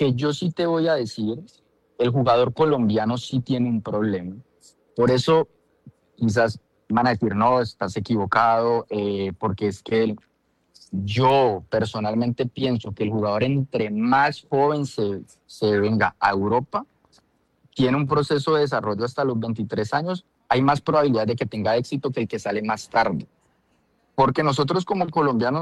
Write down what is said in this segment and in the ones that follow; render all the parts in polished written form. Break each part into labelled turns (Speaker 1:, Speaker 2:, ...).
Speaker 1: que yo sí te voy a decir, el jugador colombiano sí tiene un problema. Por eso quizás van a decir, no, estás equivocado, porque es que yo personalmente pienso que el jugador entre más joven se venga a Europa, tiene un proceso de desarrollo hasta los 23 años, hay más probabilidad de que tenga éxito que el que sale más tarde. Porque nosotros como colombianos,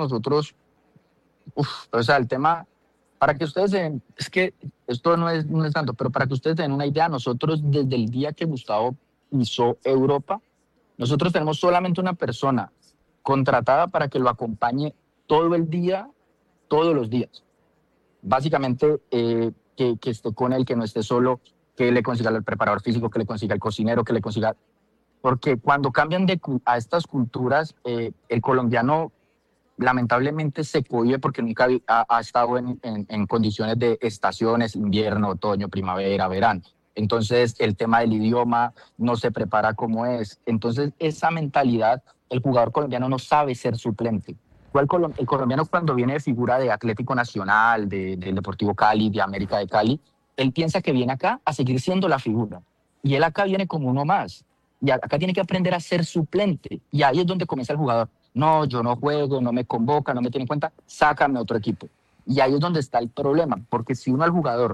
Speaker 1: o sea, el tema, para que ustedes den, es que esto no es tanto, pero para que ustedes den una idea, nosotros desde el día que Gustavo pisó Europa, nosotros tenemos solamente una persona contratada para que lo acompañe todo el día, todos los días. Básicamente, que esté con él, que no esté solo, que le consiga el preparador físico, que le consiga el cocinero, que le consiga... Porque cuando cambian a estas culturas, el colombiano lamentablemente se cohíbe porque nunca ha estado en condiciones de estaciones, invierno, otoño, primavera, verano. Entonces, el tema del idioma no se prepara como es. Entonces, esa mentalidad, el jugador colombiano no sabe ser suplente. El colombiano cuando viene de figura de Atlético Nacional, del Deportivo Cali, de América de Cali, él piensa que viene acá a seguir siendo la figura. Y él acá viene como uno más. Y acá tiene que aprender a ser suplente. Y ahí es donde comienza el jugador. No, yo no juego, no me convoca, no me tiene en cuenta, sácame a otro equipo. Y ahí es donde está el problema, porque si uno al jugador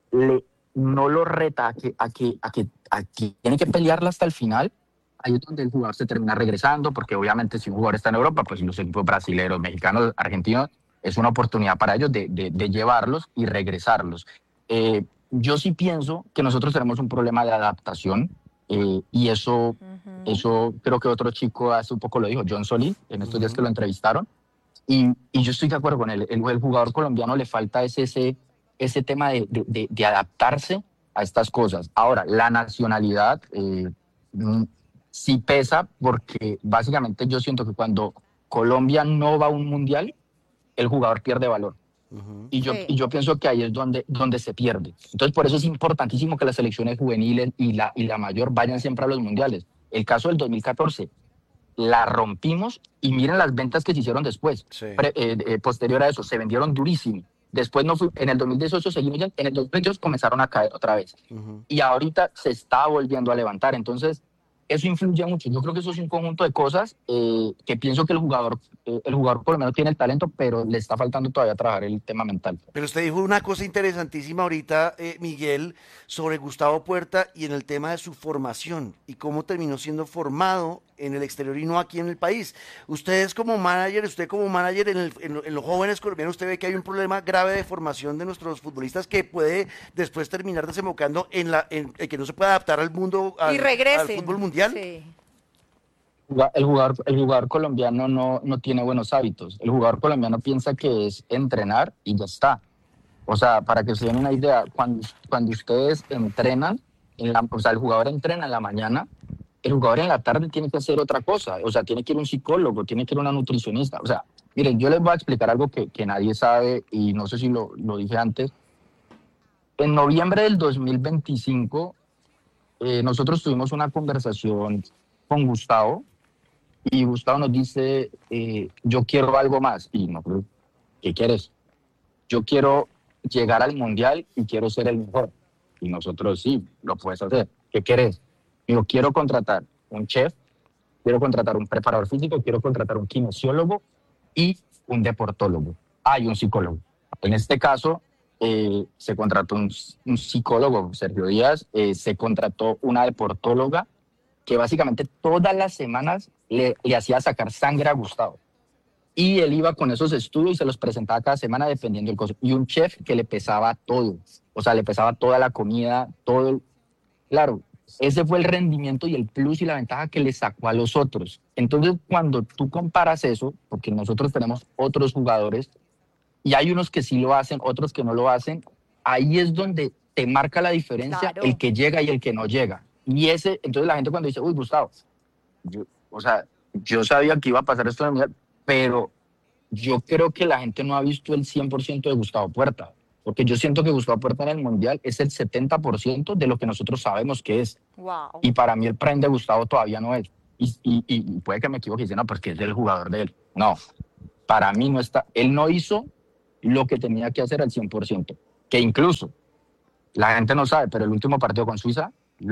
Speaker 1: no lo reta a que tiene que pelearla hasta el final, ahí es donde el jugador se termina regresando, porque obviamente si un jugador está en Europa, pues los equipos brasileños, mexicanos, argentinos, es una oportunidad para ellos de llevarlos y regresarlos. Yo sí pienso que nosotros tenemos un problema de adaptación, y eso creo que otro chico hace un poco lo dijo, John Solís, en estos días que lo entrevistaron, y yo estoy de acuerdo con él. El jugador colombiano le falta ese tema de adaptarse a estas cosas. Ahora, la nacionalidad mm, sí pesa porque básicamente yo siento que cuando Colombia no va a un mundial, el jugador pierde valor. Y yo pienso que ahí es donde se pierde. Entonces, por eso es importantísimo que las selecciones juveniles y la mayor vayan siempre a los mundiales. El caso del 2014, la rompimos y miren las ventas que se hicieron después.
Speaker 2: Sí.
Speaker 1: Posterior a eso, se vendieron durísimo. Después en el 2018 seguimos ya, en el 2022 comenzaron a caer otra vez. Y ahorita se está volviendo a levantar. Entonces, eso influye mucho. Yo creo que eso es un conjunto de cosas, que pienso que el jugador por lo menos tiene el talento, pero le está faltando todavía trabajar el tema mental.
Speaker 2: Pero usted dijo una cosa interesantísima ahorita, Miguel, sobre Gustavo Puerta y en el tema de su formación y cómo terminó siendo formado en el exterior y no aquí en el país. Usted como manager en los jóvenes colombianos, usted ve que hay un problema grave de formación de nuestros futbolistas que puede después terminar desembocando en que no se puede adaptar al mundo,
Speaker 3: Y
Speaker 2: al
Speaker 3: regresen.
Speaker 2: fútbol mundial.
Speaker 3: Sí.
Speaker 1: El jugador colombiano no tiene buenos hábitos. El jugador colombiano piensa que es entrenar y ya está. O sea, para que se den una idea, cuando ustedes entrenan, o sea, el jugador entrena en la mañana, el jugador en la tarde tiene que hacer otra cosa. O sea, tiene que ir a un psicólogo, tiene que ir a una nutricionista. O sea, miren, yo les voy a explicar algo que nadie sabe y no sé si lo dije antes. En noviembre del 2025, nosotros tuvimos una conversación con Gustavo y Gustavo nos dice, yo quiero algo más. Y nosotros, ¿qué quieres? Yo quiero llegar al mundial y quiero ser el mejor. Y nosotros, sí, lo puedes hacer. ¿Qué quieres? Digo, quiero contratar un chef, quiero contratar un preparador físico, quiero contratar un kinesiólogo y un deportólogo. Y un psicólogo. En este caso, se contrató un psicólogo, Sergio Díaz, se contrató una deportóloga que básicamente todas las semanas le hacía sacar sangre a Gustavo. Y él iba con esos estudios y se los presentaba cada semana dependiendo del costo. Y un chef que le pesaba todo, o sea, le pesaba toda la comida, todo. Claro, ese fue el rendimiento y el plus y la ventaja que le sacó a los otros. Entonces, cuando tú comparas eso, porque nosotros tenemos otros jugadores y hay unos que sí lo hacen, otros que no lo hacen, ahí es donde te marca la diferencia,
Speaker 3: Claro.
Speaker 1: el que llega y el que no llega. Entonces la gente cuando dice, uy, Gustavo, o sea, yo sabía que iba a pasar esto en el mundial, pero yo creo que la gente no ha visto el 100% de Gustavo Puerta, porque yo siento que Gustavo Puerta en el mundial es el 70% de lo que nosotros sabemos que es.
Speaker 3: Wow.
Speaker 1: Y para mí el prime de Gustavo todavía no es. Y puede que me equivoque y dice, no, porque es el jugador de él. No, para mí no está. Él no hizo lo que tenía que hacer al 100%. que incluso la gente no sabe, pero el último partido con Suiza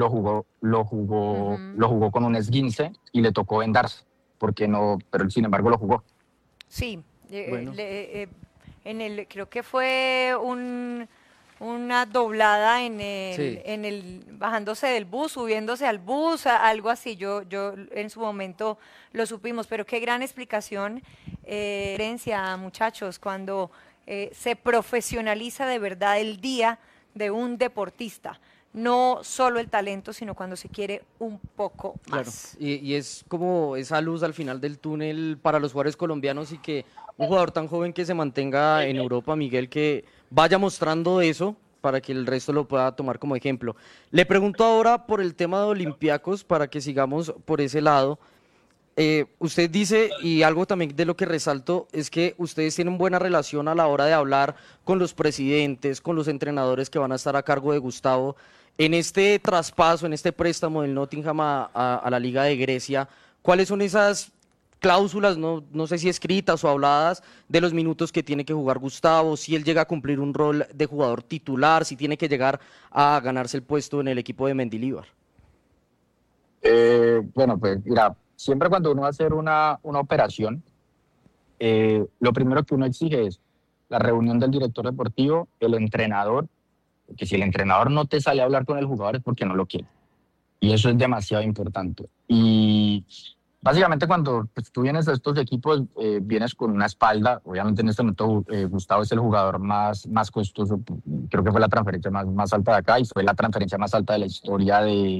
Speaker 1: lo jugó con un esguince y le tocó vendarse, porque no, pero sin embargo lo jugó.
Speaker 3: Sí,
Speaker 4: Bueno,
Speaker 3: creo que fue una doblada
Speaker 4: sí.
Speaker 3: bajándose del bus, subiéndose al bus, algo así. Yo en su momento lo supimos, pero qué gran explicación, herencia, muchachos, cuando se profesionaliza de verdad el día de un deportista. No solo el talento, sino cuando se quiere un poco
Speaker 4: Claro,
Speaker 3: más.
Speaker 4: y es como esa luz al final del túnel para los jugadores colombianos y que un jugador tan joven que se mantenga en Europa, Miguel, que vaya mostrando eso para que el resto lo pueda tomar como ejemplo. Le pregunto ahora por el tema de Olympiacos para que sigamos por ese lado. Usted dice, y algo también de lo que resalto, es que ustedes tienen buena relación a la hora de hablar con los presidentes, con los entrenadores que van a estar a cargo de Gustavo. En este traspaso, en este préstamo del Nottingham a la Liga de Grecia, ¿cuáles son esas cláusulas, no sé si escritas o habladas, de los minutos que tiene que jugar Gustavo, si él llega a cumplir un rol de jugador titular, si tiene que llegar a ganarse el puesto en el equipo de Mendilibar?
Speaker 1: Bueno, pues mira, siempre cuando uno va a hacer una operación, lo primero que uno exige es la reunión del director deportivo, el entrenador, que si el entrenador no te sale a hablar con el jugador es porque no lo quiere. Y eso es demasiado importante. Y básicamente cuando pues, tú vienes a estos equipos, vienes con una espalda. Obviamente en este momento Gustavo es el jugador más costoso. Creo que fue la transferencia más alta de acá y fue la transferencia más alta de la historia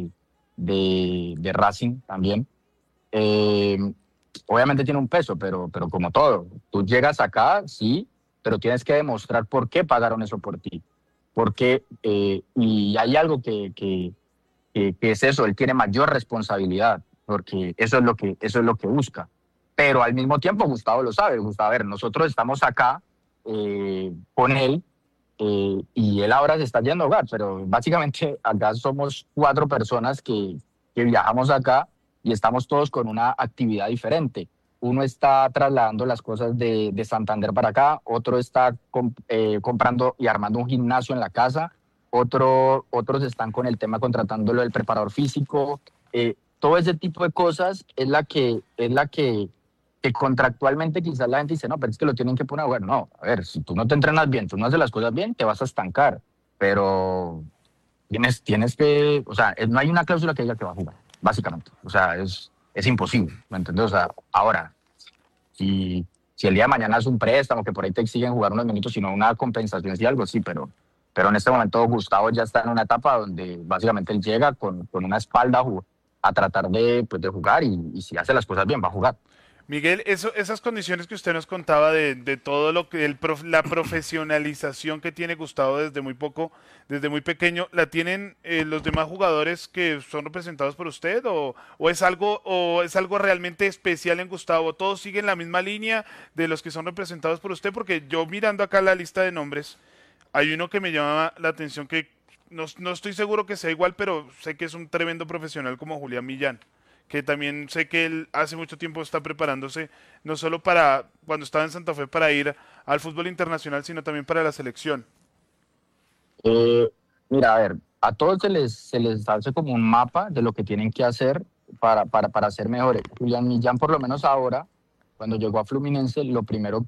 Speaker 1: de Racing también. Eh, Obviamente tiene un peso, pero como todo, tú llegas acá, sí, pero tienes que demostrar por qué pagaron eso por ti. Porque, y hay algo que es eso, él tiene mayor responsabilidad, porque eso es lo que busca. Pero al mismo tiempo Gustavo lo sabe, Gustavo, a ver, nosotros estamos acá con él y él ahora se está yendo a hogar, pero básicamente acá somos 4 personas que viajamos acá y estamos todos con una actividad diferente. Uno está trasladando las cosas de Santander para acá, otro está comprando y armando un gimnasio en la casa, otros están con el tema contratándolo del preparador físico. Todo ese tipo de cosas que contractualmente quizás la gente dice, no, pero es que lo tienen que poner a jugar. No, a ver, si tú no te entrenas bien, tú no haces las cosas bien, te vas a estancar. Pero tienes que, o sea, no hay una cláusula que diga que va a jugar, básicamente. O sea, es imposible, ¿me entiendes? O sea, ahora, si el día de mañana es un préstamo, que por ahí te exigen jugar unos minutos, sino una compensación, sí, algo, sí, pero en este momento Gustavo ya está en una etapa donde básicamente él llega con una espalda a tratar de jugar y si hace las cosas bien, va a jugar.
Speaker 5: Miguel, esas condiciones que usted nos contaba de todo lo que la profesionalización que tiene Gustavo desde muy pequeño, ¿la tienen los demás jugadores que son representados por usted o es algo realmente especial en Gustavo? ¿Todos siguen la misma línea de los que son representados por usted? Porque yo mirando acá la lista de nombres, hay uno que me llama la atención que no estoy seguro que sea igual, pero sé que es un tremendo profesional como Julián Millán, que también sé que él hace mucho tiempo está preparándose, no solo para cuando estaba en Santa Fe para ir al fútbol internacional, sino también para la selección.
Speaker 1: Eh, Mira, a ver, a todos se les hace como un mapa de lo que tienen que hacer para ser mejores. Julián Millán, por lo menos ahora, cuando llegó a Fluminense, lo primero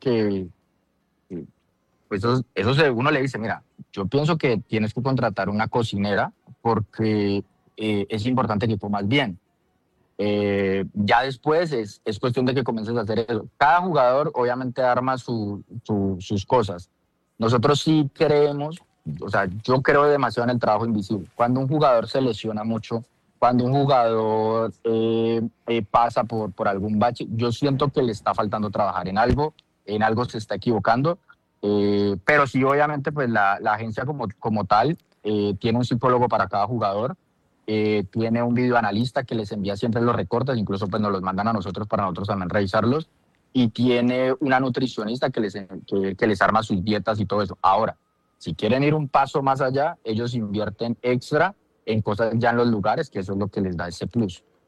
Speaker 1: pues uno le dice, mira, yo pienso que tienes que contratar una cocinera porque es importante que comas bien. Ya después es cuestión de que comiences a hacer eso. Cada jugador obviamente arma sus cosas. Nosotros sí creemos, o sea, yo creo demasiado en el trabajo invisible. Cuando un jugador se lesiona mucho, cuando un jugador pasa por algún bache, yo siento que le está faltando trabajar en algo se está equivocando. Pero sí, obviamente, pues la agencia como tal tiene un psicólogo para cada jugador, tiene un videoanalista que les envía siempre los recortes, incluso pues nos los mandan a nosotros para nosotros también revisarlos, y tiene una nutricionista que les arma sus dietas y todo eso. Ahora, si quieren ir un paso más allá, ellos invierten extra en cosas ya en los lugares, que eso es lo que les da ese plus.